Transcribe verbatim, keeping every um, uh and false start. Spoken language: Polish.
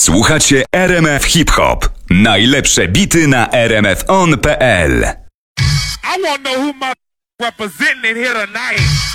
Słuchacie R M F Hip Hop. Najlepsze bity na r m f on kropka p l. I want to know who my representing here tonight.